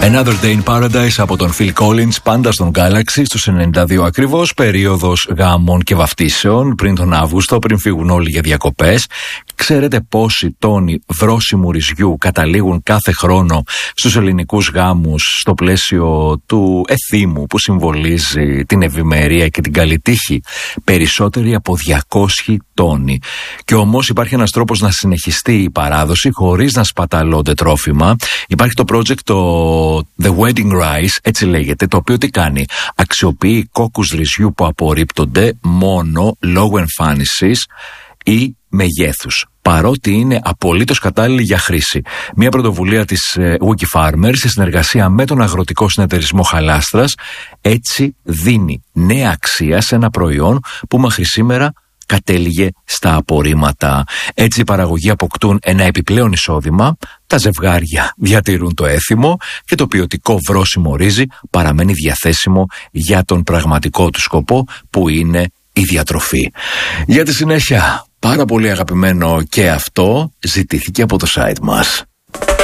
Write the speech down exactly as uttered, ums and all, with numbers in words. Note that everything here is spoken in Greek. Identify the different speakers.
Speaker 1: Another Day in Paradise από τον Phil Collins, πάντα στον Galaxy, στους ενενήντα δύο ακριβώς, περίοδος γάμων και βαφτίσεων, πριν τον Αύγουστο, πριν φύγουν όλοι για διακοπές. Ξέρετε πόσοι τόνοι βρόσιμου ρυζιού καταλήγουν κάθε χρόνο στους ελληνικούς γάμους στο πλαίσιο του εθήμου που συμβολίζει την ευημερία και την καλή τύχη? Περισσότεροι από διακόσιοι τόνοι. Και όμως υπάρχει ένας τρόπος να συνεχιστεί η παράδοση χωρίς να σπαταλώνται τρόφιμα. Υπάρχει το project το The Wedding Rice, έτσι λέγεται, το οποίο τι κάνει? Αξιοποιεί κόκκους ρυζιού που απορρίπτονται μόνο λόγω εμφάνισης ή μεγέθους, παρότι είναι απολύτως κατάλληλη για χρήση. Μια πρωτοβουλία της ε, Wiki Farmer σε συνεργασία με τον αγροτικό συνεταιρισμό Χαλάστρας, έτσι δίνει νέα αξία σε ένα προϊόν που μέχρι σήμερα κατέληγε στα απορρίμματα. Έτσι οι παραγωγοί αποκτούν ένα επιπλέον εισόδημα, τα ζευγάρια διατηρούν το έθιμο και το ποιοτικό βρόσιμο ρύζι παραμένει διαθέσιμο για τον πραγματικό του σκοπό, που είναι η διατροφή. Για τη συνέχεια, πάρα πολύ αγαπημένο και αυτό, ζητήθηκε από το site μας.